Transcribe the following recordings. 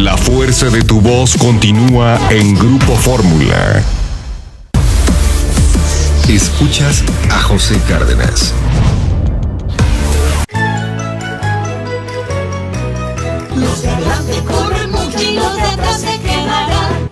La fuerza de tu voz continúa en Grupo Fórmula. Escuchas a José Cárdenas. Los de adelante corren mucho y los de atrás se quedarán.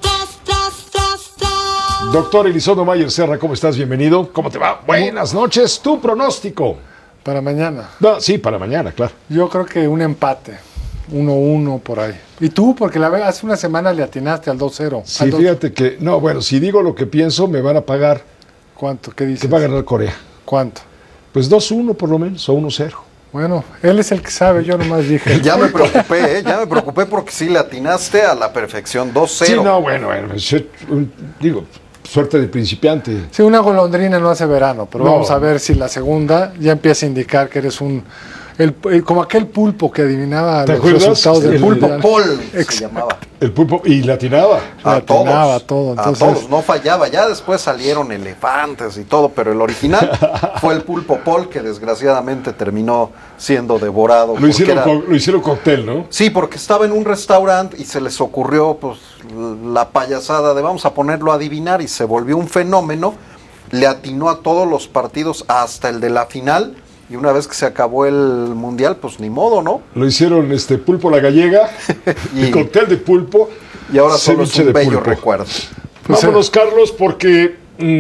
Doctor Elizondo Mayer Serra, ¿cómo estás? Bienvenido. ¿Cómo te va? Buenas noches. ¿Tu pronóstico? Para mañana. No, sí, para mañana, claro. Yo creo que un empate. 1-1 por ahí. ¿Y tú? Porque hace una semana le atinaste al 2-0. Sí, fíjate que... No, bueno, si digo lo que pienso, me van a pagar... ¿Cuánto? ¿Qué dices? Que va a ganar Corea. ¿Cuánto? Pues 2-1 por lo menos, o 1-0. Bueno, él es el que sabe, yo nomás dije. Ya me preocupé porque sí le atinaste a la perfección, 2-0. Sí, no, bueno, digo, suerte de principiante. Sí, una golondrina no hace verano, pero No. vamos a ver si la segunda ya empieza a indicar que eres como aquel pulpo que adivinaba ¿Te los acuerdas? resultados del El Pulpo mundial. Paul se Exacto. llamaba. El pulpo, y la tiraba. A Atinaba todos, todo, a entonces- todos, no fallaba. Ya después salieron elefantes y todo, pero el original fue el Pulpo Paul, que desgraciadamente terminó siendo devorado. Lo porque hicieron cóctel, ¿no? Sí, porque estaba en un restaurante y se les ocurrió pues la payasada de vamos a ponerlo a adivinar, y se volvió un fenómeno. Le atinó a todos los partidos hasta el de la final, y una vez que se acabó el mundial, pues ni modo, ¿no? Lo hicieron pulpo a la gallega, el cóctel de pulpo. Y ahora solo es ceviche un de bello pulpo. recuerdo. Vámonos, Carlos, porque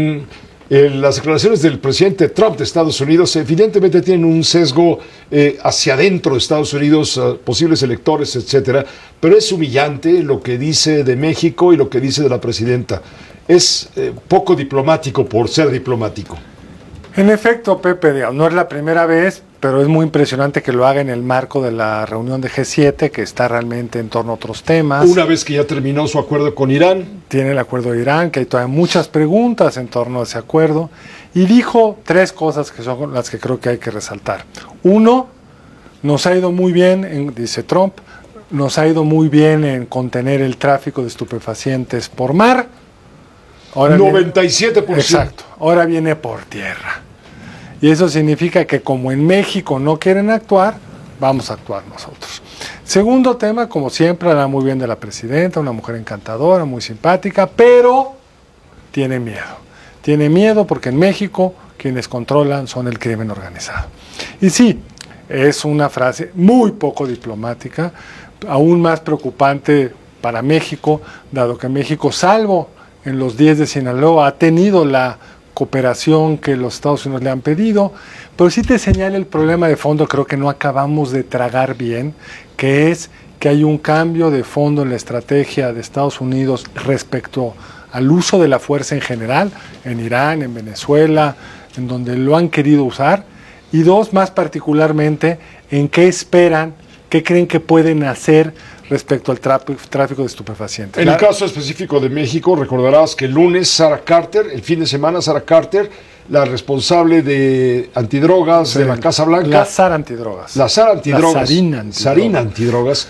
las declaraciones del presidente Trump de Estados Unidos evidentemente tienen un sesgo hacia adentro de Estados Unidos, posibles electores, etcétera, pero es humillante lo que dice de México y lo que dice de la presidenta. Es poco diplomático por ser diplomático. En efecto, Pepe, no es la primera vez, pero es muy impresionante que lo haga en el marco de la reunión de G7, que está realmente en torno a otros temas. Una vez que ya terminó su acuerdo con Irán. Tiene el acuerdo de Irán, que hay todavía muchas preguntas en torno a ese acuerdo, y dijo tres cosas que son las que creo que hay que resaltar. Uno, nos ha ido muy bien, dice Trump, nos ha ido muy bien en contener el tráfico de estupefacientes por mar. Ahora 97%. Exacto. Ahora viene por tierra. Y eso significa que como en México no quieren actuar, vamos a actuar nosotros. Segundo tema, como siempre, habla muy bien de la presidenta, una mujer encantadora, muy simpática, pero tiene miedo. Tiene miedo porque en México quienes controlan son el crimen organizado. Y sí, es una frase muy poco diplomática, aún más preocupante para México, dado que México, salvo en los 10 de Sinaloa, ha tenido la cooperación que los Estados Unidos le han pedido, pero sí te señala el problema de fondo, creo que no acabamos de tragar bien, que es que hay un cambio de fondo en la estrategia de Estados Unidos respecto al uso de la fuerza en general, en Irán, en Venezuela, en donde lo han querido usar, y dos, más particularmente, en qué esperan, qué creen que pueden hacer respecto al tráfico de estupefacientes. En el caso específico de México, recordarás que el lunes Sarah Carter, el fin de semana Sarah Carter, la responsable de antidrogas de la Casa Blanca. La SAR antidrogas. La SAR antidrogas. La Sarina antidrogas. Sarina antidrogas.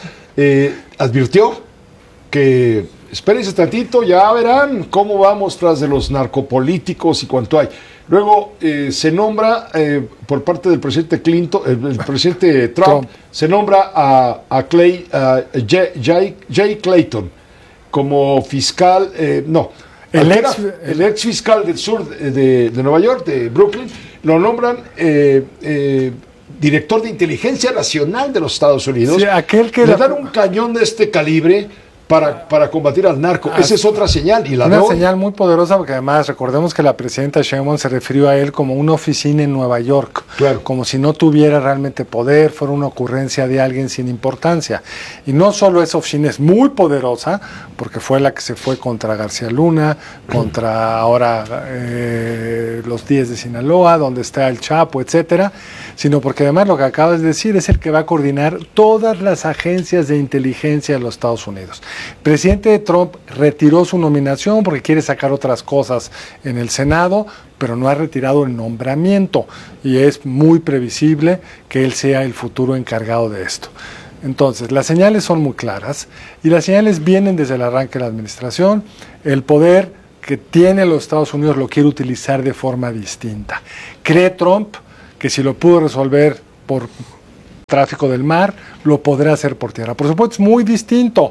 Advirtió que espérense tantito, ya verán cómo vamos tras de los narcopolíticos y cuánto hay. Luego se nombra por parte del presidente Clinton, el presidente Trump, se nombra a Jay Clayton como fiscal, el ex fiscal del sur de Nueva York, de Brooklyn, lo nombran director de inteligencia nacional de los Estados Unidos. Sí, aquel que le dan un cañón de este calibre para combatir al narco. Esa es otra señal. Y una señal muy poderosa, porque además recordemos que la presidenta Sheinbaum se refirió a él como una oficina en Nueva York, claro, como si no tuviera realmente poder, fuera una ocurrencia de alguien sin importancia. Y no solo esa oficina es muy poderosa, porque fue la que se fue contra García Luna, contra ahora los 10 de Sinaloa, donde está el Chapo, etcétera, sino porque además lo que acabas de decir es el que va a coordinar todas las agencias de inteligencia de los Estados Unidos. El presidente Trump retiró su nominación porque quiere sacar otras cosas en el Senado, pero no ha retirado el nombramiento, y es muy previsible que él sea el futuro encargado de esto. Entonces, las señales son muy claras, y las señales vienen desde el arranque de la administración. El poder que tiene los Estados Unidos lo quiere utilizar de forma distinta. Cree Trump que si lo pudo resolver por tráfico del mar, lo podrá hacer por tierra. Por supuesto, es muy distinto,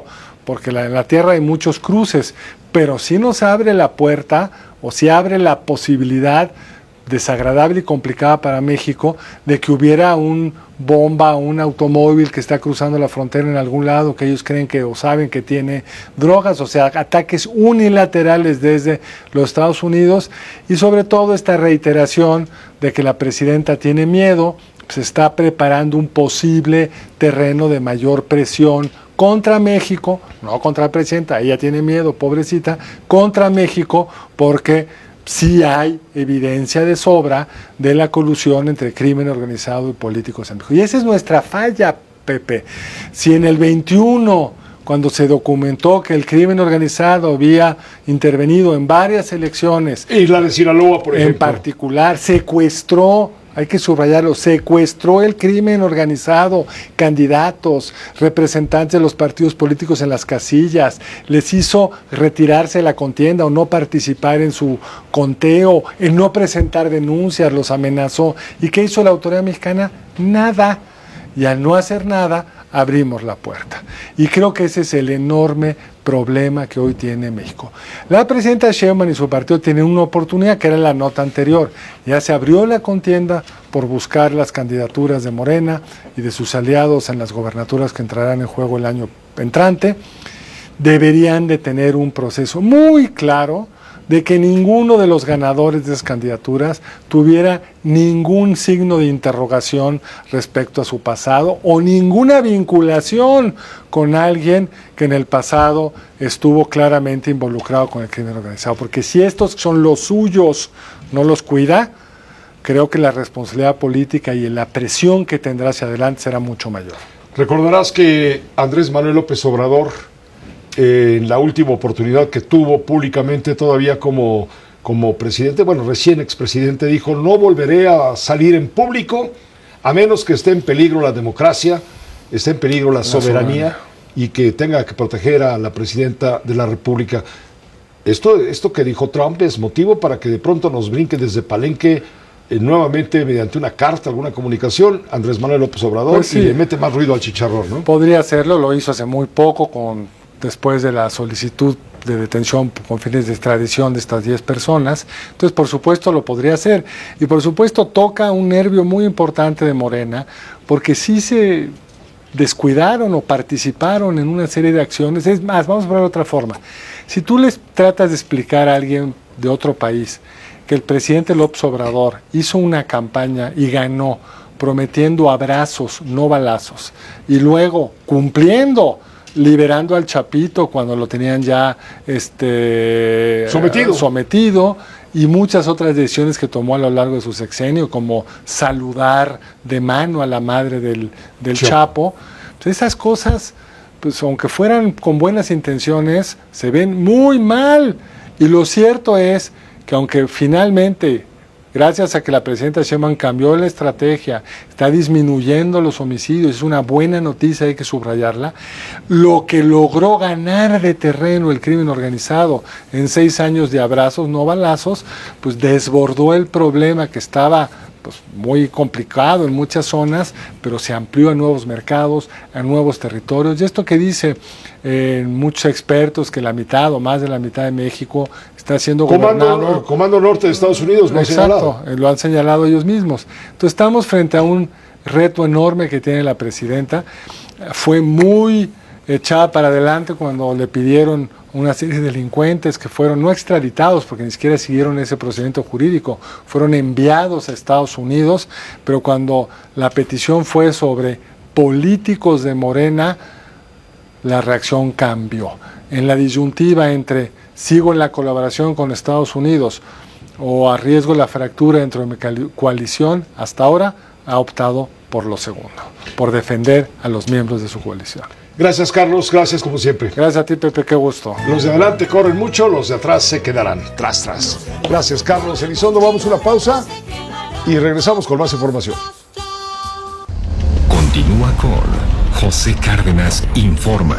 porque en la tierra hay muchos cruces, pero sí nos abre la puerta, o sí abre la posibilidad desagradable y complicada para México de que hubiera un bomba, un automóvil que está cruzando la frontera en algún lado, que ellos creen que o saben que tiene drogas, o sea, ataques unilaterales desde los Estados Unidos, y sobre todo esta reiteración de que la presidenta tiene miedo, se está preparando un posible terreno de mayor presión contra México, no contra la presidenta, ella tiene miedo, pobrecita, contra México, porque sí hay evidencia de sobra de la colusión entre crimen organizado y políticos en México. Y esa es nuestra falla, Pepe. Si en el 21, cuando se documentó que el crimen organizado había intervenido en varias elecciones, y la de Sinaloa, por ejemplo, en particular, secuestró, hay que subrayarlo, secuestró el crimen organizado, candidatos, representantes de los partidos políticos en las casillas, les hizo retirarse de la contienda o no participar en su conteo, en no presentar denuncias, los amenazó. ¿Y qué hizo la autoridad mexicana? Nada. Y al no hacer nada, abrimos la puerta. Y creo que ese es el enorme problema que hoy tiene México. La presidenta Sheinbaum y su partido tienen una oportunidad, que era la nota anterior. Ya se abrió la contienda por buscar las candidaturas de Morena y de sus aliados en las gobernaturas que entrarán en juego el año entrante. Deberían de tener un proceso muy claro de que ninguno de los ganadores de esas candidaturas tuviera ningún signo de interrogación respecto a su pasado o ninguna vinculación con alguien que en el pasado estuvo claramente involucrado con el crimen organizado. Porque si estos son los suyos, no los cuida, creo que la responsabilidad política y la presión que tendrá hacia adelante será mucho mayor. Recordarás que Andrés Manuel López Obrador, en la última oportunidad que tuvo públicamente todavía como presidente, bueno, recién expresidente, dijo: no volveré a salir en público a menos que esté en peligro la democracia, esté en peligro la soberanía y que tenga que proteger a la presidenta de la República. Esto que dijo Trump es motivo para que de pronto nos brinque desde Palenque nuevamente mediante una carta, alguna comunicación, Andrés Manuel López Obrador, pues sí, y le mete más ruido al chicharrón, ¿no? Podría hacerlo, lo hizo hace muy poco después de la solicitud de detención con fines de extradición de estas 10 personas. Entonces, por supuesto, lo podría hacer. Y por supuesto, toca un nervio muy importante de Morena, porque sí se descuidaron o participaron en una serie de acciones. Es más, vamos a ver de otra forma. Si tú les tratas de explicar a alguien de otro país que el presidente López Obrador hizo una campaña y ganó prometiendo abrazos, no balazos, y luego cumpliendo, liberando al Chapito cuando lo tenían ya sometido, y muchas otras decisiones que tomó a lo largo de su sexenio, como saludar de mano a la madre del Chapo. Entonces, esas cosas, pues aunque fueran con buenas intenciones, se ven muy mal. Y lo cierto es que aunque finalmente, gracias a que la presidenta Sheinbaum cambió la estrategia, está disminuyendo los homicidios, es una buena noticia, hay que subrayarla, lo que logró ganar de terreno el crimen organizado en 6 años de abrazos, no balazos, pues desbordó el problema que estaba pues muy complicado en muchas zonas, pero se amplió a nuevos mercados, a nuevos territorios. Y esto que dice muchos expertos, que la mitad o más de la mitad de México está siendo gobernado. Comando Norte de Estados Unidos, lo exacto, lo han señalado ellos mismos. Entonces estamos frente a un reto enorme que tiene la presidenta. Fue muy echada para adelante cuando le pidieron una serie de delincuentes que fueron no extraditados, porque ni siquiera siguieron ese procedimiento jurídico, fueron enviados a Estados Unidos, pero cuando la petición fue sobre políticos de Morena, la reacción cambió. En la disyuntiva entre sigo en la colaboración con Estados Unidos o arriesgo la fractura dentro de mi coalición, hasta ahora ha optado por lo segundo, por defender a los miembros de su coalición. Gracias, Carlos, gracias como siempre. Gracias a ti, Pepe, qué gusto. Los de adelante corren mucho, los de atrás se quedarán tras. Gracias, Carlos Elizondo. Vamos a una pausa y regresamos con más información. Continúa con José Cárdenas Informa.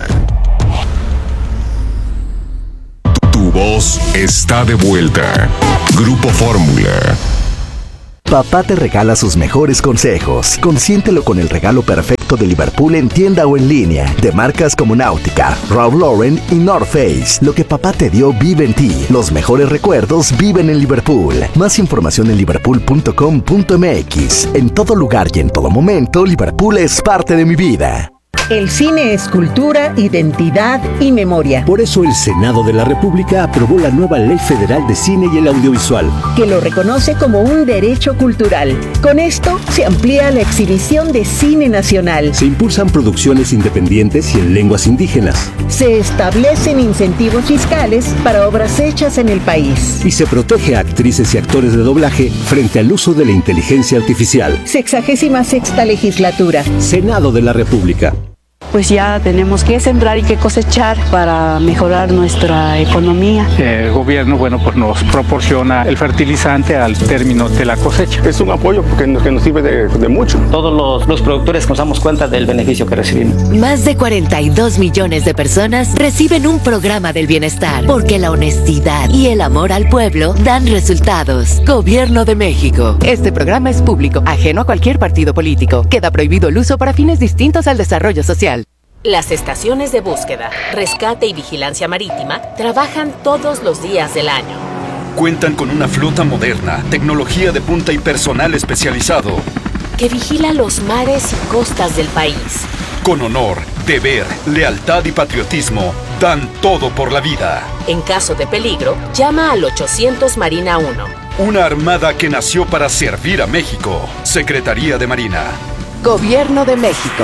Tu voz está de vuelta. Grupo Fórmula. Papá te regala sus mejores consejos. Consiéntelo con el regalo perfecto favorito de Liverpool en tienda o en línea, de marcas como Náutica, Ralph Lauren y North Face. Lo que papá te dio vive en ti. Los mejores recuerdos viven en Liverpool. Más información en liverpool.com.mx. En todo lugar y en todo momento, Liverpool es parte de mi vida. El cine es cultura, identidad y memoria. Por eso el Senado de la República aprobó la nueva Ley Federal de Cine y el Audiovisual, que lo reconoce como un derecho cultural. Con esto se amplía la exhibición de cine nacional. Se impulsan producciones independientes y en lenguas indígenas. Se establecen incentivos fiscales para obras hechas en el país. Y se protege a actrices y actores de doblaje frente al uso de la inteligencia artificial. 66ª legislatura. Senado de la República. Pues ya tenemos que sembrar y que cosechar para mejorar nuestra economía. El gobierno, pues nos proporciona el fertilizante al término de la cosecha. Es un apoyo que nos sirve de mucho. Todos los productores nos damos cuenta del beneficio que recibimos. Más de 42 millones de personas reciben un programa del bienestar, porque la honestidad y el amor al pueblo dan resultados. Gobierno de México. Este programa es público, ajeno a cualquier partido político. Queda prohibido el uso para fines distintos al desarrollo social. Las estaciones de búsqueda, rescate y vigilancia marítima trabajan todos los días del año. Cuentan con una flota moderna, tecnología de punta y personal especializado, que vigila los mares y costas del país. Con honor, deber, lealtad y patriotismo, dan todo por la vida. En caso de peligro, llama al 800 Marina 1. Una armada que nació para servir a México. Secretaría de Marina. Gobierno de México.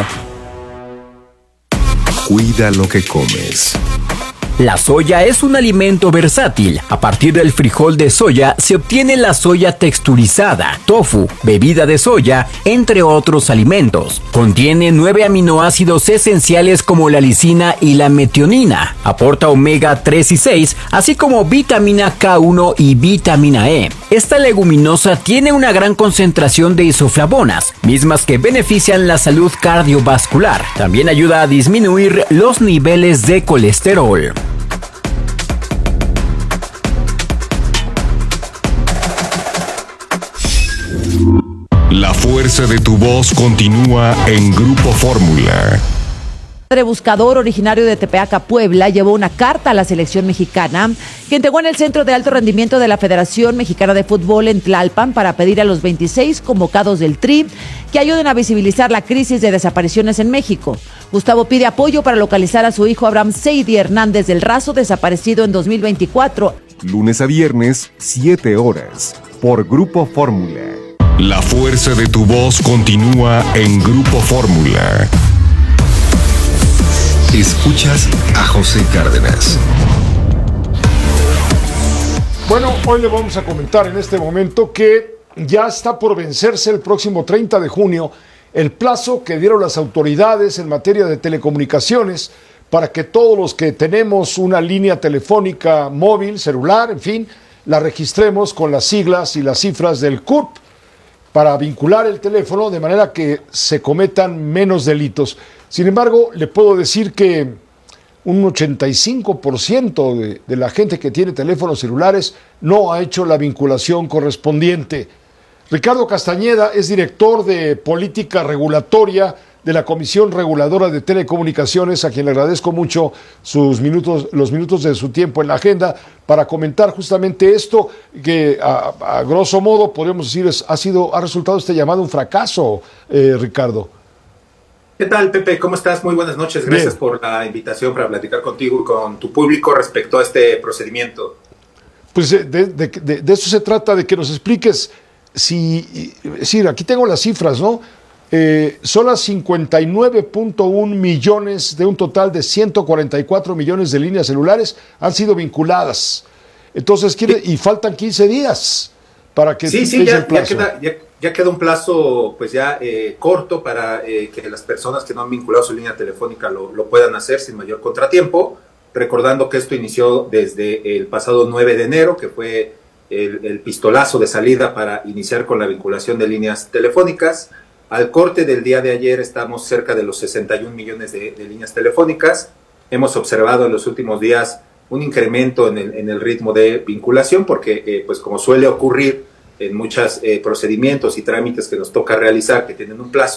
Cuida lo que comes. La soya es un alimento versátil. A partir del frijol de soya se obtiene la soya texturizada, tofu, bebida de soya, entre otros alimentos. Contiene 9 aminoácidos esenciales como la lisina y la metionina. Aporta omega 3 y 6, así como vitamina K1 y vitamina E. Esta leguminosa tiene una gran concentración de isoflavonas, mismas que benefician la salud cardiovascular. También ayuda a disminuir los niveles de colesterol. La fuerza de tu voz continúa en Grupo Fórmula. El buscador originario de Tepeaca, Puebla, llevó una carta a la selección mexicana que entregó en el Centro de Alto Rendimiento de la Federación Mexicana de Fútbol en Tlalpan para pedir a los 26 convocados del Tri que ayuden a visibilizar la crisis de desapariciones en México. Gustavo pide apoyo para localizar a su hijo Abraham Seidi Hernández del Razo, desaparecido en 2024. Lunes a viernes, 7 horas, por Grupo Fórmula. La fuerza de tu voz continúa en Grupo Fórmula. Escuchas a José Cárdenas. Bueno, hoy le vamos a comentar en este momento que ya está por vencerse el próximo 30 de junio el plazo que dieron las autoridades en materia de telecomunicaciones para que todos los que tenemos una línea telefónica móvil, celular, en fin, la registremos con las siglas y las cifras del CURP para vincular el teléfono de manera que se cometan menos delitos. Sin embargo, le puedo decir que un 85% de la gente que tiene teléfonos celulares no ha hecho la vinculación correspondiente. Ricardo Castañeda es director de Política Regulatoria de la Comisión Reguladora de Telecomunicaciones, a quien le agradezco mucho los minutos de su tiempo en la agenda para comentar justamente esto, que a grosso modo podemos decir ha resultado este llamado un fracaso, Ricardo. ¿Qué tal, Pepe? ¿Cómo estás? Muy buenas noches. Gracias por la invitación para platicar contigo y con tu público respecto a este procedimiento. Pues de eso se trata, de que nos expliques aquí tengo las cifras, ¿no? Solo 59.1 millones de un total de 144 millones de líneas celulares han sido vinculadas. Entonces, y faltan 15 días para que el plazo. Ya queda un plazo pues corto para que las personas que no han vinculado su línea telefónica lo puedan hacer sin mayor contratiempo, recordando que esto inició desde el pasado 9 de enero, que fue el pistolazo de salida para iniciar con la vinculación de líneas telefónicas. Al corte del día de ayer estamos cerca de los 61 millones de líneas telefónicas. Hemos observado en los últimos días un incremento en el ritmo de vinculación porque, pues como suele ocurrir en muchos procedimientos y trámites que nos toca realizar que tienen un plazo,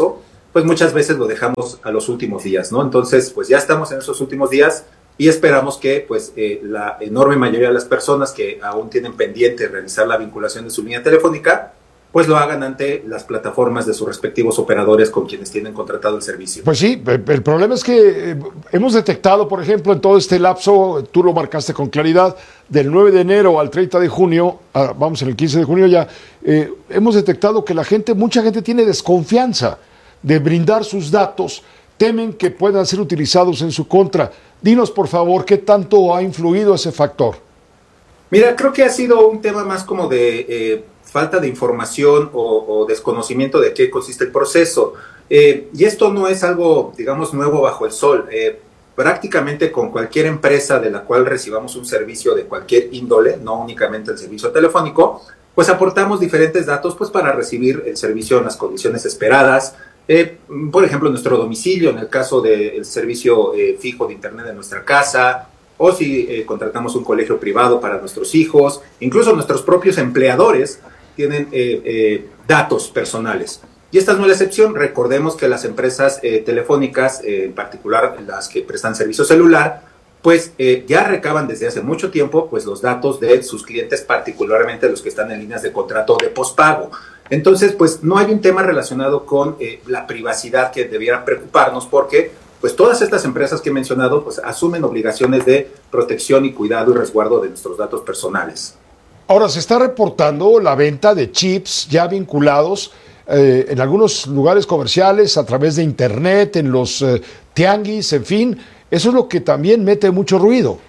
pues muchas veces lo dejamos a los últimos días, ¿no? Entonces, pues ya estamos en esos últimos días y esperamos que pues la enorme mayoría de las personas que aún tienen pendiente realizar la vinculación de su línea telefónica, pues lo hagan ante las plataformas de sus respectivos operadores con quienes tienen contratado el servicio. Pues sí, el problema es que hemos detectado, por ejemplo, en todo este lapso, tú lo marcaste con claridad, del 9 de enero al 30 de junio, vamos en el 15 de junio ya, hemos detectado que mucha gente tiene desconfianza de brindar sus datos, temen que puedan ser utilizados en su contra. Dinos, por favor, ¿qué tanto ha influido ese factor? Mira, creo que ha sido un tema más como de falta de información o desconocimiento de qué consiste el proceso. Y esto no es algo, digamos, nuevo bajo el sol. Prácticamente con cualquier empresa de la cual recibamos un servicio de cualquier índole, no únicamente el servicio telefónico, pues aportamos diferentes datos pues para recibir el servicio en las condiciones esperadas. Por ejemplo, nuestro domicilio, en el caso del servicio fijo de internet de nuestra casa, o si contratamos un colegio privado para nuestros hijos, incluso nuestros propios empleadores tienen datos personales. Y esta no es la excepción. Recordemos que las empresas telefónicas, en particular las que prestan servicio celular, pues ya recaban desde hace mucho tiempo pues los datos de sus clientes, particularmente los que están en líneas de contrato de pospago. Entonces, pues no hay un tema relacionado con la privacidad que debiera preocuparnos, porque pues todas estas empresas que he mencionado pues asumen obligaciones de protección y cuidado y resguardo de nuestros datos personales. Ahora, se está reportando la venta de chips ya vinculados en algunos lugares comerciales a través de internet, en los tianguis, en fin. Eso es lo que también mete mucho ruido.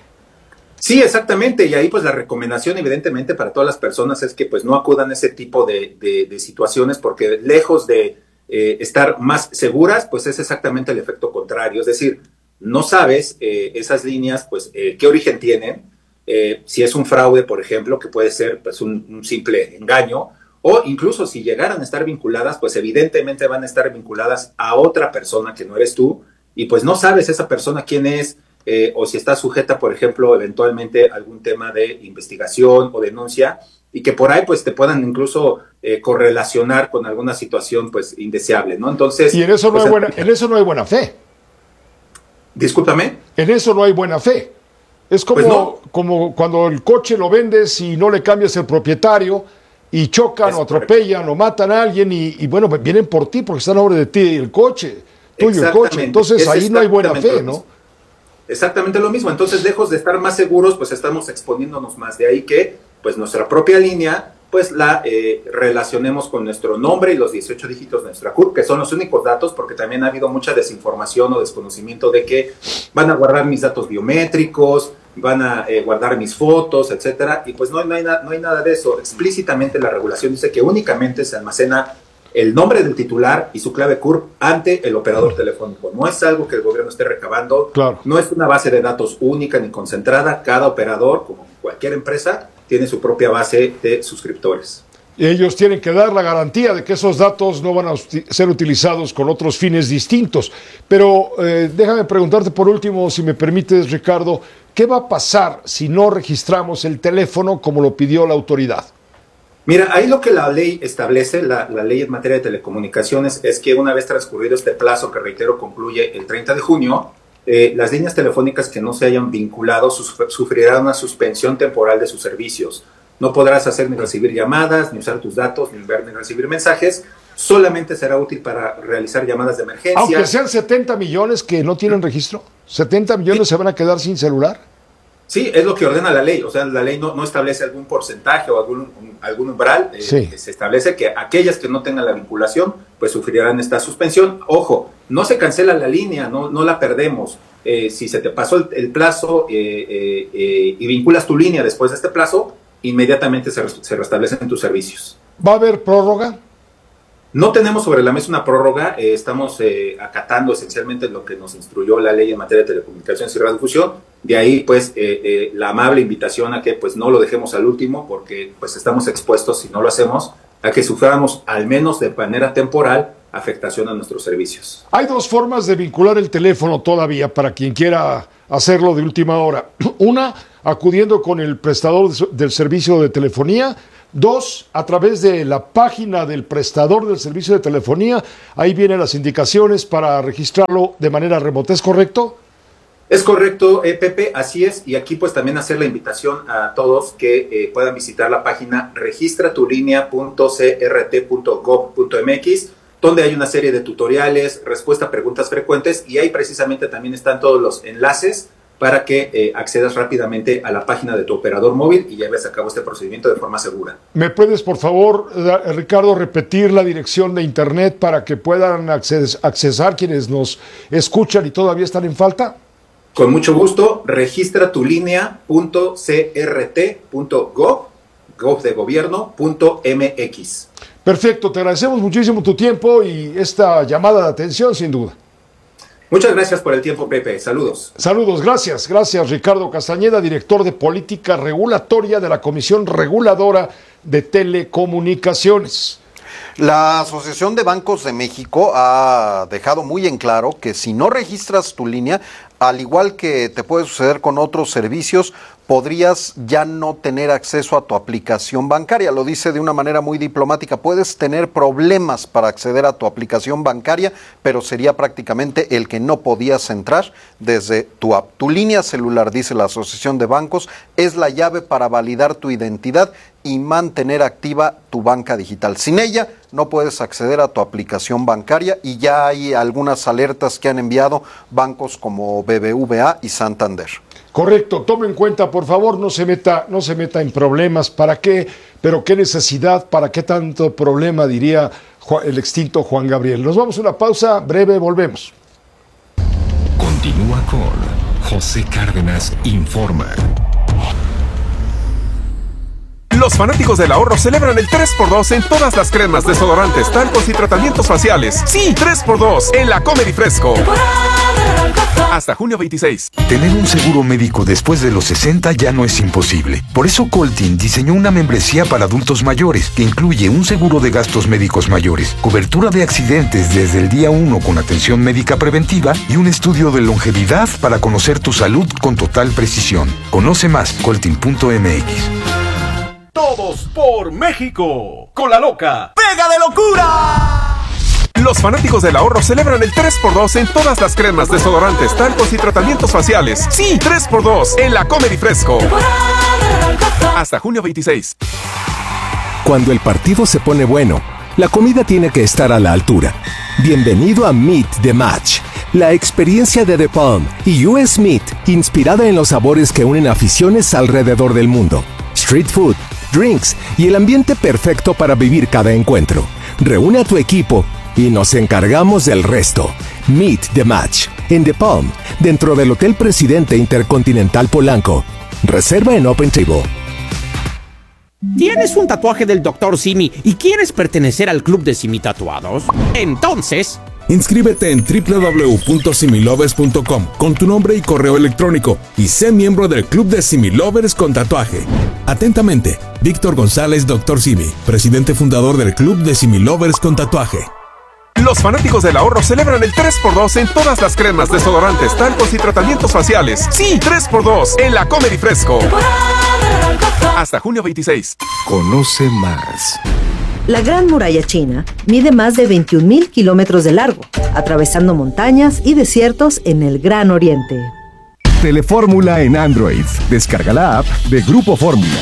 Sí, exactamente, y ahí pues la recomendación evidentemente para todas las personas es que pues no acudan a ese tipo de situaciones, porque lejos de estar más seguras, pues es exactamente el efecto contrario. Es decir, no sabes esas líneas pues qué origen tienen, si es un fraude, por ejemplo, que puede ser pues un simple engaño, o incluso si llegaran a estar vinculadas, pues evidentemente van a estar vinculadas a otra persona que no eres tú, y pues no sabes esa persona quién es, o si está sujeta, por ejemplo, eventualmente a algún tema de investigación o denuncia, y que por ahí pues te puedan incluso correlacionar con alguna situación pues indeseable, ¿no? Entonces, y en eso no pues, en eso no hay buena fe. Discúlpame. En eso no hay buena fe. Es como, pues no. como cuando el coche lo vendes y no le cambias el propietario y chocan o atropellan o matan a alguien y bueno, vienen por ti porque están a nombre de ti el coche, tuyo el coche. Entonces ahí no hay buena fe, ¿no? Exactamente lo mismo. Entonces, lejos de estar más seguros, pues estamos exponiéndonos más. De ahí que pues nuestra propia línea pues la relacionemos con nuestro nombre y los 18 dígitos de nuestra CURP, que son los únicos datos, porque también ha habido mucha desinformación o desconocimiento de que van a guardar mis datos biométricos, van a guardar mis fotos, etcétera, y pues no hay nada de eso. Explícitamente la regulación dice que únicamente se almacena el nombre del titular y su clave CURP ante el operador telefónico. No es algo que el gobierno esté recabando, claro. No es una base de datos única ni concentrada. Cada operador, como cualquier empresa, tiene su propia base de suscriptores. Y ellos tienen que dar la garantía de que esos datos no van a ser utilizados con otros fines distintos. Pero déjame preguntarte por último, si me permites, Ricardo, ¿qué va a pasar si no registramos el teléfono como lo pidió la autoridad? Mira, ahí lo que la ley establece, la ley en materia de telecomunicaciones, es que una vez transcurrido este plazo, que reitero concluye el 30 de junio, las líneas telefónicas que no se hayan vinculado sufrirán una suspensión temporal de sus servicios. No podrás hacer ni recibir llamadas, ni usar tus datos, ni enviar ni recibir mensajes. Solamente será útil para realizar llamadas de emergencia. Aunque sean 70 millones que no tienen registro, 70 millones se van a quedar sin celular. Sí, es lo que ordena la ley. O sea, la ley no establece algún porcentaje o algún umbral. Sí. Se establece que aquellas que no tengan la vinculación, pues sufrirán esta suspensión. Ojo, no se cancela la línea, no la perdemos. Si se te pasó el plazo y vinculas tu línea después de este plazo, inmediatamente se restablecen tus servicios. ¿Va a haber prórroga? No tenemos sobre la mesa una prórroga, estamos acatando esencialmente lo que nos instruyó la ley en materia de telecomunicaciones y radiodifusión. De ahí, pues, la amable invitación a que pues no lo dejemos al último, porque pues estamos expuestos, si no lo hacemos, a que suframos al menos de manera temporal afectación a nuestros servicios. Hay dos formas de vincular el teléfono todavía para quien quiera hacerlo de última hora. Una, acudiendo con el prestador del servicio de telefonía. 2, a través de la página del prestador del servicio de telefonía, ahí vienen las indicaciones para registrarlo de manera remota, ¿es correcto? Es correcto, Pepe, así es, y aquí pues también hacer la invitación a todos que puedan visitar la página registratulinea.crt.gov.mx, donde hay una serie de tutoriales, respuesta a preguntas frecuentes, y ahí precisamente también están todos los enlaces para que accedas rápidamente a la página de tu operador móvil y lleves a cabo este procedimiento de forma segura. ¿Me puedes, por favor, Ricardo, repetir la dirección de internet para que puedan accesar quienes nos escuchan y todavía están en falta? Con mucho gusto, registratulinea.crt.gov.mx. Perfecto, te agradecemos muchísimo tu tiempo y esta llamada de atención, sin duda. Muchas gracias por el tiempo, Pepe. Saludos. Saludos, gracias. Gracias, Ricardo Castañeda, director de Política Regulatoria de la Comisión Reguladora de Telecomunicaciones. La Asociación de Bancos de México ha dejado muy en claro que si no registras tu línea, al igual que te puede suceder con otros servicios, podrías ya no tener acceso a tu aplicación bancaria. Lo dice de una manera muy diplomática. Puedes tener problemas para acceder a tu aplicación bancaria, pero sería prácticamente el que no podías entrar desde tu app. Tu línea celular, dice la Asociación de Bancos, es la llave para validar tu identidad y mantener activa tu banca digital. Sin ella no puedes acceder a tu aplicación bancaria y ya hay algunas alertas que han enviado bancos como BBVA y Santander. Correcto, tome en cuenta, por favor, no se meta en problemas. ¿Para qué? Pero qué necesidad, para qué tanto problema, diría el extinto Juan Gabriel. Nos vamos a una pausa breve, volvemos. Continúa con José Cárdenas Informa. Los fanáticos del ahorro celebran el 3x2 en todas las cremas, desodorantes, talcos y tratamientos faciales. Sí, 3x2 en la Comer y Fresco. Hasta junio 26. Tener un seguro médico después de los 60 ya no es imposible. Por eso Coltin diseñó una membresía para adultos mayores que incluye un seguro de gastos médicos mayores, cobertura de accidentes desde el día 1 con atención médica preventiva y un estudio de longevidad para conocer tu salud con total precisión. Conoce más, coltin.mx. Todos por México. Con la loca pega de locura. Los fanáticos del ahorro celebran el 3x2 en todas las cremas, desodorantes, talcos y tratamientos faciales. Sí, 3x2 en la Comer y Fresco. Hasta junio 26. Cuando el partido se pone bueno, la comida tiene que estar a la altura. Bienvenido a Meet the Match, la experiencia de The Palm y US Meat, inspirada en los sabores que unen aficiones alrededor del mundo. Street food, drinks y el ambiente perfecto para vivir cada encuentro. Reúne a tu equipo y nos encargamos del resto. Meet the Match en The Palm, dentro del Hotel Presidente Intercontinental Polanco. Reserva en Open Table. ¿Tienes un tatuaje del Dr. Simi y quieres pertenecer al club de Simi Tatuados? Entonces, inscríbete en www.similovers.com con tu nombre y correo electrónico y sé miembro del Club de Similovers con tatuaje. Atentamente, Víctor González, Dr. Simi, presidente fundador del Club de Similovers con tatuaje. Los fanáticos del ahorro celebran el 3x2 en todas las cremas, desodorantes, talcos y tratamientos faciales. Sí, 3x2 en la Comer y Fresco. Hasta junio 26. Conoce más. La Gran Muralla China mide más de 21,000 kilómetros de largo, atravesando montañas y desiertos en el Gran Oriente. Telefórmula en Android. Descarga la app de Grupo Fórmula.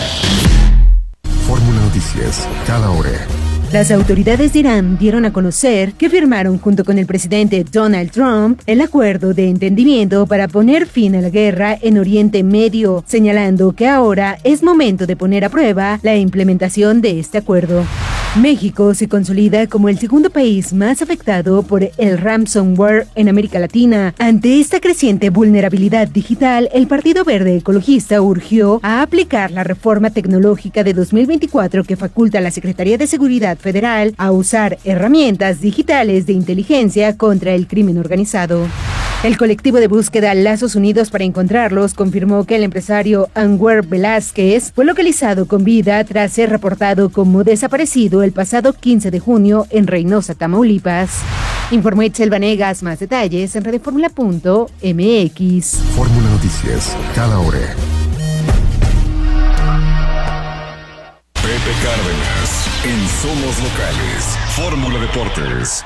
Fórmula Noticias, cada hora. Las autoridades de Irán dieron a conocer que firmaron junto con el presidente Donald Trump el acuerdo de entendimiento para poner fin a la guerra en Oriente Medio, señalando que ahora es momento de poner a prueba la implementación de este acuerdo. México se consolida como el segundo país más afectado por el ransomware en América Latina. Ante esta creciente vulnerabilidad digital, el Partido Verde Ecologista urgió a aplicar la reforma tecnológica de 2024 que faculta a la Secretaría de Seguridad Federal a usar herramientas digitales de inteligencia contra el crimen organizado. El colectivo de búsqueda Lazos Unidos para Encontrarlos confirmó que el empresario Anwer Velázquez fue localizado con vida tras ser reportado como desaparecido el pasado 15 de junio en Reynosa, Tamaulipas. Informó Itzel Vanegas. Más detalles en redefórmula.mx. Fórmula Noticias, cada hora. Pepe Cárdenas, en Somos Locales, Fórmula Deportes.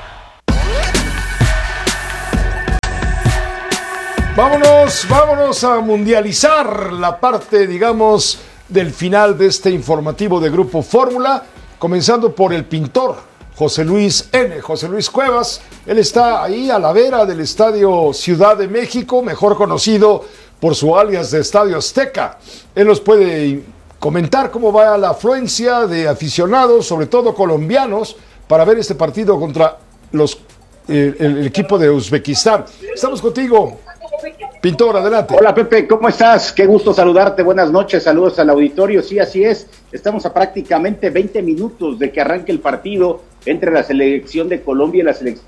Vámonos a mundializar la parte, digamos, del final de este informativo de Grupo Fórmula, comenzando por el pintor José Luis Cuevas. Él está ahí a la vera del Estadio Ciudad de México, mejor conocido por su alias de Estadio Azteca. Él nos puede comentar cómo va la afluencia de aficionados, sobre todo colombianos, para ver este partido contra el equipo de Uzbekistán. Estamos contigo, pintor, adelante. Hola Pepe, ¿cómo estás? Qué gusto saludarte, buenas noches, saludos al auditorio. Sí, así es, estamos a prácticamente 20 minutos de que arranque el partido entre la selección de Colombia y la selección.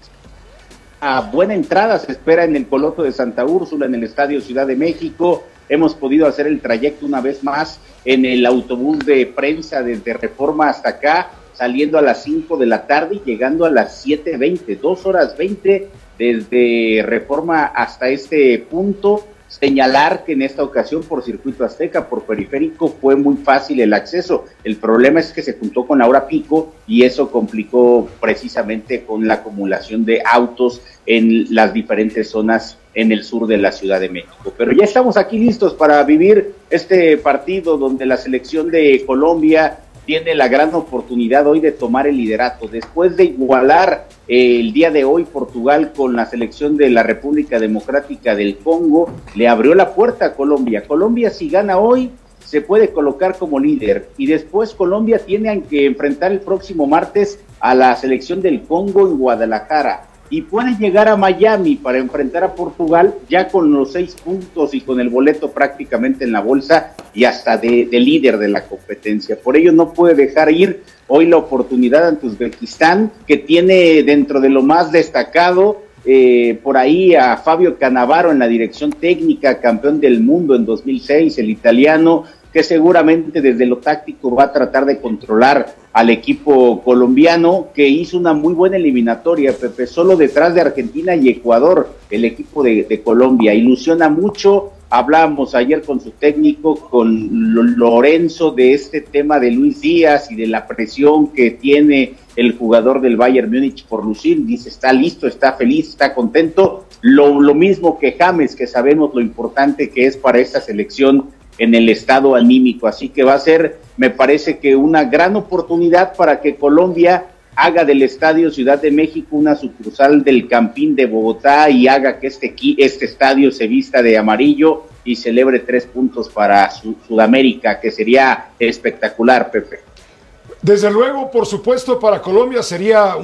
A buena entrada se espera en el Coloso de Santa Úrsula, en el Estadio Ciudad de México. Hemos podido hacer el trayecto una vez más en el autobús de prensa desde Reforma hasta acá, saliendo a las 5 de la tarde y llegando a las 7:20, 2 horas 20 desde Reforma hasta este punto. Señalar que en esta ocasión por Circuito Azteca, por Periférico, fue muy fácil el acceso. El problema es que se juntó con la hora pico y eso complicó precisamente con la acumulación de autos en las diferentes zonas en el sur de la Ciudad de México. Pero ya estamos aquí listos para vivir este partido donde la selección de Colombia tiene la gran oportunidad hoy de tomar el liderato. Después de igualar el día de hoy Portugal con la selección de la República Democrática del Congo, le abrió la puerta a Colombia. Colombia, si gana hoy, se puede colocar como líder. Y después Colombia tiene que enfrentar el próximo martes a la selección del Congo en Guadalajara. Y puede llegar a Miami para enfrentar a Portugal ya con los 6 puntos y con el boleto prácticamente en la bolsa y hasta de líder de la competencia. Por ello no puede dejar ir hoy la oportunidad ante Uzbekistán, que tiene dentro de lo más destacado por ahí a Fabio Cannavaro en la dirección técnica, campeón del mundo en 2006, el italiano, que seguramente desde lo táctico va a tratar de controlar al equipo colombiano, que hizo una muy buena eliminatoria, Pepe, solo detrás de Argentina y Ecuador, el equipo de Colombia. Ilusiona mucho, hablábamos ayer con su técnico, con Lorenzo, de este tema de Luis Díaz y de la presión que tiene el jugador del Bayern Múnich por lucir. Dice, está listo, está feliz, está contento, lo mismo que James, que sabemos lo importante que es para esta selección en el estado anímico, así que va a ser, me parece que una gran oportunidad para que Colombia haga del Estadio Ciudad de México una sucursal del Campín de Bogotá y haga que este estadio se vista de amarillo y celebre 3 puntos para Sudamérica, que sería espectacular, Pepe. Desde luego, por supuesto, para Colombia sería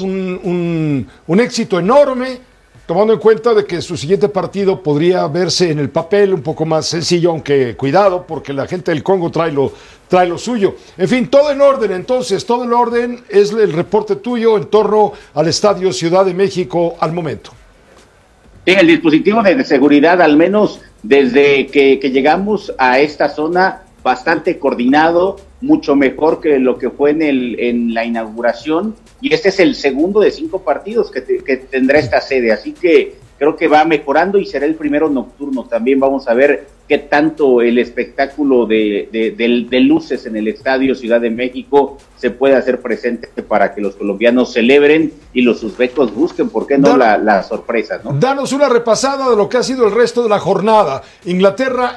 un éxito enorme, tomando en cuenta de que su siguiente partido podría verse en el papel un poco más sencillo, aunque cuidado, porque la gente del Congo trae lo suyo. En fin, todo en orden, entonces, todo en orden es el reporte tuyo en torno al Estadio Ciudad de México al momento. Sí, el dispositivo de seguridad, al menos desde que llegamos a esta zona, bastante coordinado, mucho mejor que lo que fue en la inauguración, y este es el segundo de 5 partidos que tendrá esta sede, así que creo que va mejorando y será el primero nocturno. También vamos a ver qué tanto el espectáculo de luces en el Estadio Ciudad de México se puede hacer presente para que los colombianos celebren y los uzbecos busquen, ¿por qué no?, las sorpresas, ¿no? Danos una repasada de lo que ha sido el resto de la jornada. Inglaterra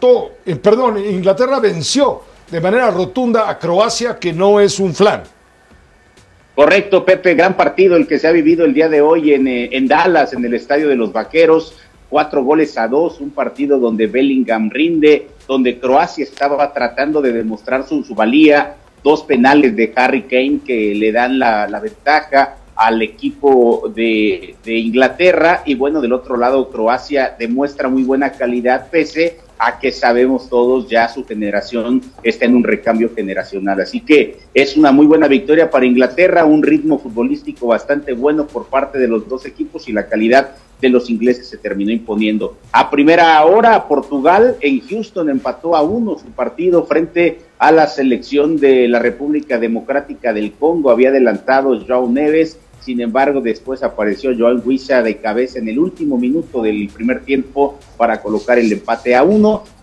venció de manera rotunda a Croacia, que no es un flan. Correcto, Pepe, gran partido el que se ha vivido el día de hoy en Dallas, en el Estadio de los Vaqueros, 4-2, un partido donde Bellingham rinde, donde Croacia estaba tratando de demostrar su valía, 2 penales de Harry Kane que le dan la ventaja al equipo de Inglaterra, y bueno, del otro lado Croacia demuestra muy buena calidad, pese a que sabemos todos ya su generación está en un recambio generacional, así que es una muy buena victoria para Inglaterra, un ritmo futbolístico bastante bueno por parte de los dos equipos y la calidad de los ingleses se terminó imponiendo. A primera hora, Portugal en Houston empató a 1 su partido frente a la selección de la República Democrática del Congo, había adelantado João Neves, sin embargo después apareció João Wissa de cabeza en el último minuto del primer tiempo para colocar el empate a 1,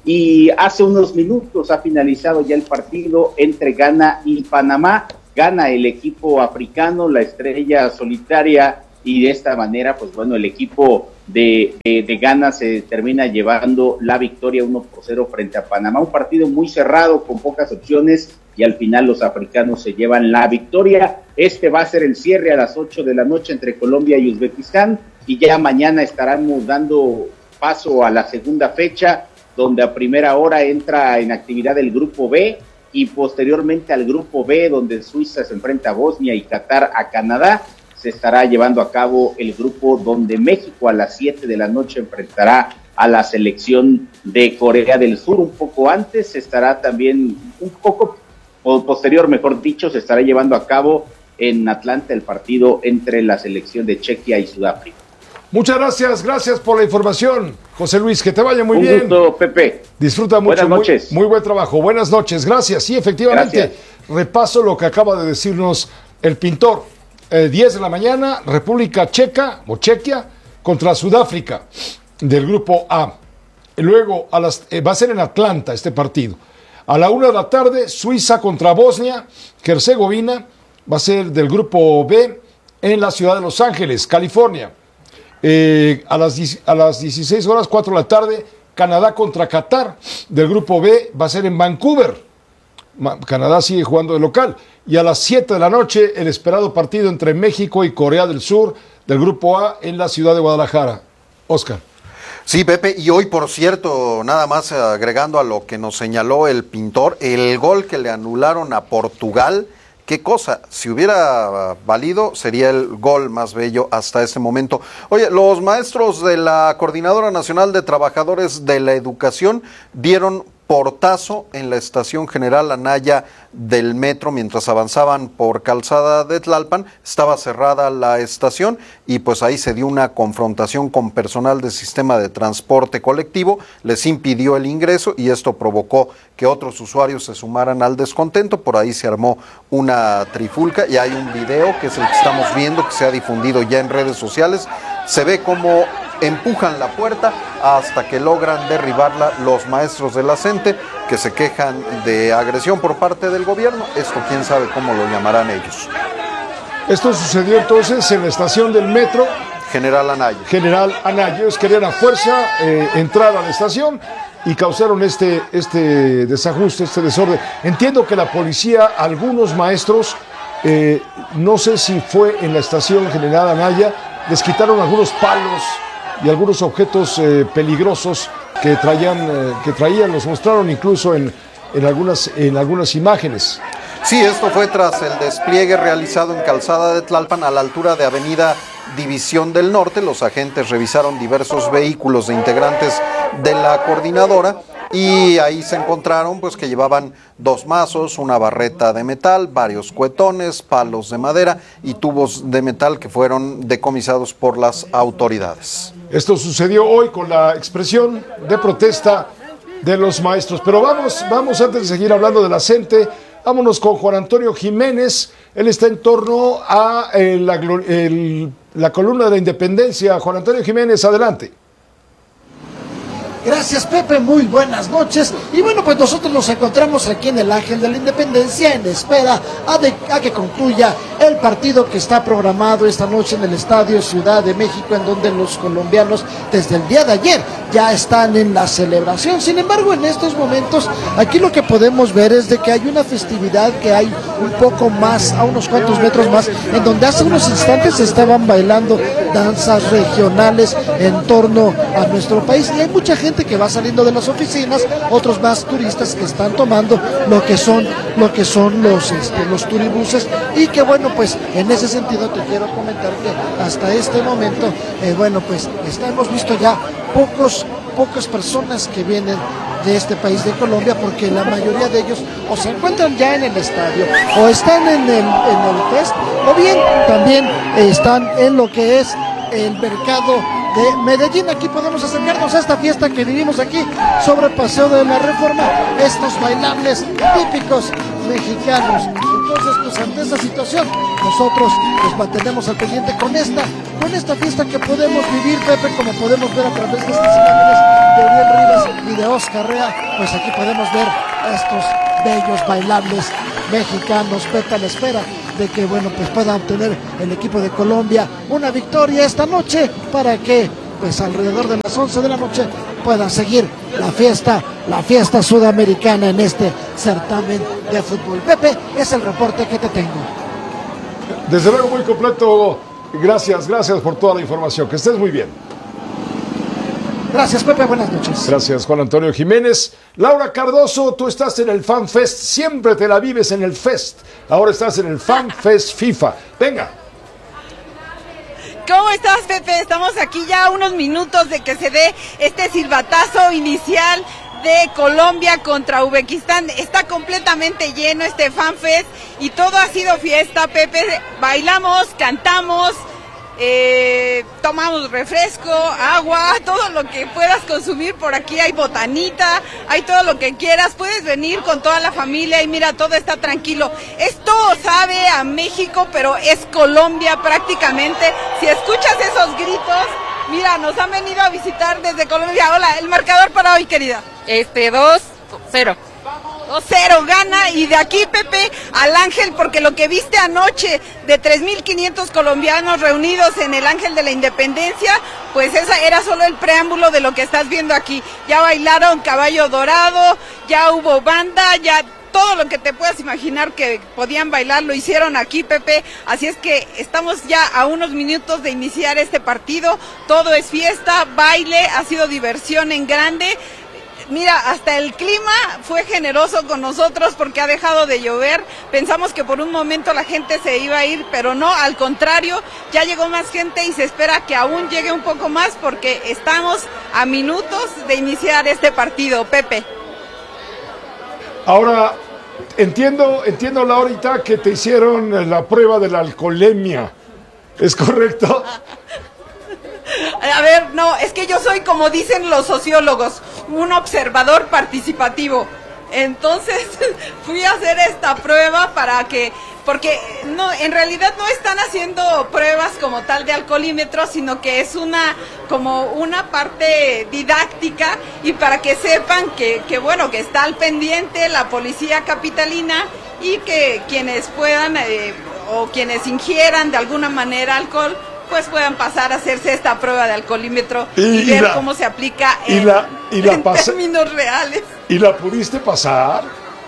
Y hace unos minutos ha finalizado ya el partido entre Ghana y Panamá. Gana el equipo africano, la estrella solitaria, y de esta manera, pues bueno, el equipo de Ghana se termina llevando la victoria 1-0 frente a Panamá. Un partido muy cerrado, con pocas opciones, y al final los africanos se llevan la victoria. Este va a ser el cierre a las 8 de la noche entre Colombia y Uzbekistán, y ya mañana estaremos dando paso a la segunda fecha, donde a primera hora entra en actividad el grupo B, y posteriormente al grupo B, donde Suiza se enfrenta a Bosnia y Qatar a Canadá. Se estará llevando a cabo el grupo donde México a las 7 de la noche enfrentará a la selección de Corea del Sur. Un poco antes se estará también, un poco posterior, mejor dicho, se estará llevando a cabo en Atlanta el partido entre la selección de Chequia y Sudáfrica. Muchas gracias por la información, José Luis, que te vaya muy bien. Un gusto, Pepe. Disfruta mucho. Buenas noches. Muy buen trabajo. Buenas noches, gracias. Sí, efectivamente, gracias. Repaso lo que acaba de decirnos el pintor. 10 de la mañana, República Checa o Chequia contra Sudáfrica del grupo A. Luego va a ser en Atlanta este partido. A la 1 de la tarde, Suiza contra Bosnia, Herzegovina, va a ser del grupo B en la ciudad de Los Ángeles, California. A las 16 horas, 4 de la tarde, Canadá contra Qatar del grupo B, va a ser en Vancouver. Canadá sigue jugando de local. Y a las 7 de la noche, el esperado partido entre México y Corea del Sur del grupo A en la ciudad de Guadalajara. Oscar. Sí, Pepe, y hoy, por cierto, nada más agregando a lo que nos señaló el pintor, el gol que le anularon a Portugal, qué cosa, si hubiera valido, sería el gol más bello hasta este momento. Oye, los maestros de la Coordinadora Nacional de Trabajadores de la Educación dieron portazo en la estación General Anaya del metro mientras avanzaban por Calzada de Tlalpan. Estaba cerrada la estación y pues ahí se dio una confrontación con personal del sistema de transporte colectivo, les impidió el ingreso y esto provocó que otros usuarios se sumaran al descontento. Por ahí se armó una trifulca y hay un video que es el que estamos viendo, que se ha difundido ya en redes sociales. Se ve como empujan la puerta hasta que logran derribarla los maestros de la CENTE, que se quejan de agresión por parte del gobierno. Esto quién sabe cómo lo llamarán ellos. Esto sucedió entonces en la estación del metro General Anaya. Ellos querían a fuerza entrar a la estación y causaron este desajuste, este desorden. Entiendo que la policía, algunos maestros, no sé si fue en la estación General Anaya, les quitaron algunos palos y algunos objetos peligrosos que traían, los mostraron incluso en algunas imágenes. Sí, esto fue tras el despliegue realizado en Calzada de Tlalpan a la altura de Avenida División del Norte. Los agentes revisaron diversos vehículos de integrantes de la coordinadora y ahí se encontraron pues que llevaban 2 mazos, una barreta de metal, varios cuetones, palos de madera y tubos de metal que fueron decomisados por las autoridades. Esto sucedió hoy con la expresión de protesta de los maestros. Pero vamos antes de seguir hablando de la CENTE, vámonos con Juan Antonio Jiménez. Él está en torno a la columna de la Independencia. Juan Antonio Jiménez, adelante. Gracias, Pepe, muy buenas noches. Y bueno, pues nosotros nos encontramos aquí en el Ángel de la Independencia en espera a que concluya el partido que está programado esta noche en el Estadio Ciudad de México, en donde los colombianos desde el día de ayer ya están en la celebración. Sin embargo, en estos momentos aquí lo que podemos ver es de que hay una festividad que hay un poco más, a unos cuantos metros más, en donde hace unos instantes se estaban bailando danzas regionales en torno a nuestro país, y hay mucha gente que va saliendo de las oficinas, otros más turistas que están tomando lo que son los turibuses, y que bueno, pues en ese sentido te quiero comentar que hasta este momento hemos visto ya pocas personas que vienen de este país de Colombia, porque la mayoría de ellos o se encuentran ya en el estadio o están en el fest, o bien también están en lo que es el mercado de Medellín. Aquí podemos acercarnos a esta fiesta que vivimos aquí sobre Paseo de la Reforma, estos bailables típicos mexicanos. Entonces, pues ante esta situación, nosotros nos mantenemos al pendiente con esta fiesta que podemos vivir, Pepe, como podemos ver a través de estas imágenes de Uriel Rivas y de Oscar Rea, pues aquí podemos ver a estos bellos bailables mexicanos. Pepe, a la espera de que, bueno, pues pueda obtener el equipo de Colombia una victoria esta noche para que, pues alrededor de las 11 de la noche pueda seguir la fiesta sudamericana en este certamen de fútbol. Pepe, es el reporte que te tengo. Desde luego muy completo. Gracias por toda la información. Que estés muy bien. Gracias, Pepe, buenas noches. Gracias, Juan Antonio Jiménez. Laura Cardoso, tú estás en el Fan Fest, siempre te la vives en el Fest. Ahora estás en el Fan Fest FIFA. Venga. ¿Cómo estás, Pepe? Estamos aquí ya a unos minutos de que se dé este silbatazo inicial de Colombia contra Uzbekistán. Está completamente lleno este Fan Fest y todo ha sido fiesta, Pepe. Bailamos, cantamos, tomamos refresco, agua, todo lo que puedas consumir. Por aquí hay botanita, hay todo lo que quieras. Puedes venir con toda la familia y mira, todo está tranquilo. Esto sabe a México, pero es Colombia prácticamente. Si escuchas esos gritos, mira, nos han venido a visitar desde Colombia. Hola, el marcador para hoy, querida. 2-0. 2-0 gana, y de aquí, Pepe, al Ángel, porque lo que viste anoche de 3.500 colombianos reunidos en el Ángel de la Independencia, pues esa era solo el preámbulo de lo que estás viendo aquí. Ya bailaron Caballo Dorado, ya hubo banda, ya todo lo que te puedas imaginar que podían bailar lo hicieron aquí, Pepe. Así es que estamos ya a unos minutos de iniciar este partido. Todo es fiesta, baile, ha sido diversión en grande. Mira, hasta el clima fue generoso con nosotros porque ha dejado de llover. Pensamos que por un momento la gente se iba a ir, pero no, al contrario, ya llegó más gente y se espera que aún llegue un poco más porque estamos a minutos de iniciar este partido, Pepe. Ahora, entiendo, Laurita, que te hicieron la prueba de la alcoholemia. ¿Es correcto? A ver, no, es que yo soy, como dicen los sociólogos, un observador participativo. Entonces fui a hacer esta prueba porque no, en realidad no están haciendo pruebas como tal de alcoholímetro, sino que es como una parte didáctica, y para que sepan que bueno, que está al pendiente la policía capitalina, y que quienes puedan o quienes ingieran de alguna manera alcohol, pues puedan pasar a hacerse esta prueba de alcoholímetro y ver cómo se aplica en términos reales. ¿Y la pudiste pasar?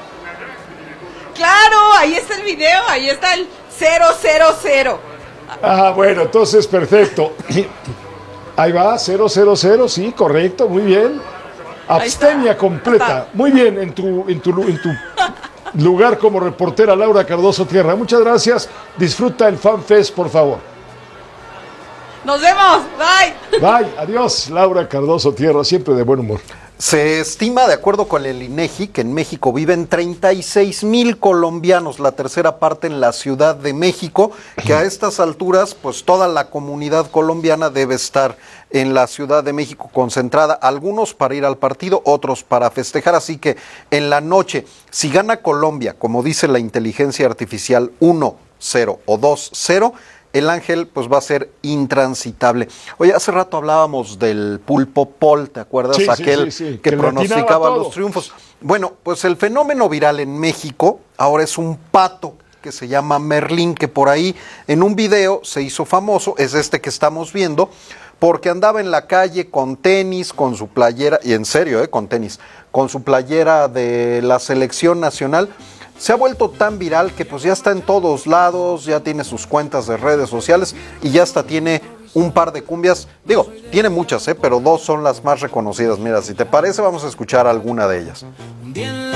Claro, ahí está el video, ahí está el 000. Ah, bueno, entonces perfecto. Ahí va, 000, sí, correcto, muy bien. Abstemia completa. Muy bien, en tu lugar como reportera, Laura Cardoso Tierra. Muchas gracias. Disfruta el Fan Fest, por favor. Nos vemos, bye. Bye, adiós, Laura Cardoso Tierra, siempre de buen humor. Se estima, de acuerdo con el INEGI, que en México viven 36,000 colombianos, la tercera parte en la Ciudad de México, que a estas alturas, pues toda la comunidad colombiana debe estar en la Ciudad de México concentrada, algunos para ir al partido, otros para festejar. Así que en la noche, si gana Colombia, como dice la inteligencia artificial, 1-0 o 2-0, el Ángel pues va a ser intransitable. Oye, hace rato hablábamos del Pulpo Paul, ¿te acuerdas? Sí, aquel que pronosticaba los triunfos. Bueno, pues el fenómeno viral en México ahora es un pato que se llama Merlín, que por ahí en un video se hizo famoso, es este que estamos viendo, porque andaba en la calle con tenis, con su playera, y en serio, con tenis, con su playera de la selección nacional. Se ha vuelto tan viral que pues ya está en todos lados, ya tiene sus cuentas de redes sociales y ya hasta tiene un par de cumbias. Digo, tiene muchas, pero dos son las más reconocidas. Mira, si te parece, vamos a escuchar alguna de ellas.